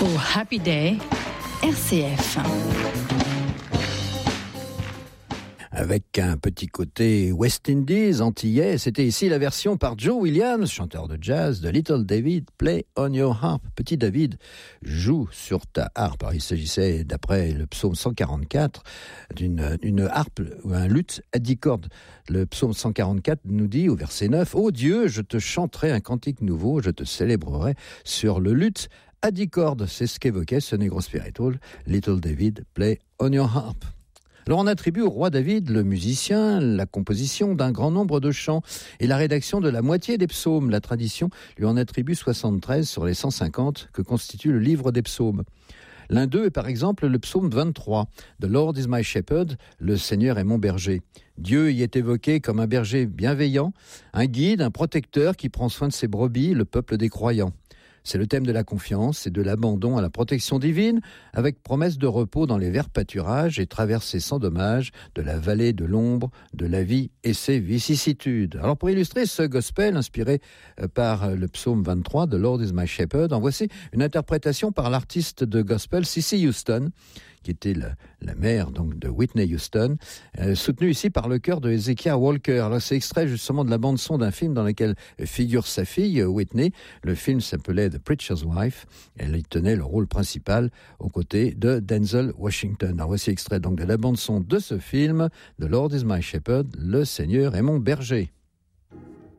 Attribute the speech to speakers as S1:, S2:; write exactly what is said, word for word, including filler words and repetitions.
S1: Pour Happy Day, R C F.
S2: Avec un petit côté West Indies, antillais, c'était ici la version par Joe Williams, chanteur de jazz, de Little David, Play on Your Harp. Petit David, joue sur ta harpe. Alors, il s'agissait, d'après le psaume cent quarante-quatre, d'une une harpe ou un luth à dix cordes. Le psaume cent quarante-quatre nous dit au verset neuf, « Ô Dieu, je te chanterai un cantique nouveau, je te célébrerai sur le luth à dix cordes. » C'est ce qu'évoquait ce Negro Spiritual, Little David, Play on Your Harp. Alors on attribue au roi David, le musicien, la composition d'un grand nombre de chants et la rédaction de la moitié des psaumes. La tradition lui en attribue soixante-treize sur les cent cinquante que constitue le livre des psaumes. L'un d'eux est par exemple le psaume vingt-trois, « The Lord is my shepherd », le Seigneur est mon berger. Dieu y est évoqué comme un berger bienveillant, un guide, un protecteur qui prend soin de ses brebis, le peuple des croyants. C'est le thème de la confiance et de l'abandon à la protection divine, avec promesse de repos dans les verts pâturages et traversée sans dommage de la vallée de l'ombre de la vie et ses vicissitudes. Alors pour illustrer ce gospel inspiré par le psaume vingt-trois, « The Lord is my shepherd », en voici une interprétation par l'artiste de gospel Cissy Houston, qui était la, la mère donc de Whitney Houston, euh, soutenue ici par le chœur de Hezekiah Walker. Alors c'est extrait justement de la bande-son d'un film dans lequel figure sa fille, Whitney. Le film s'appelait The Preacher's Wife. Elle y tenait le rôle principal aux côtés de Denzel Washington. Alors voici extrait donc de la bande-son de ce film, The Lord is my shepherd, le Seigneur est mon berger.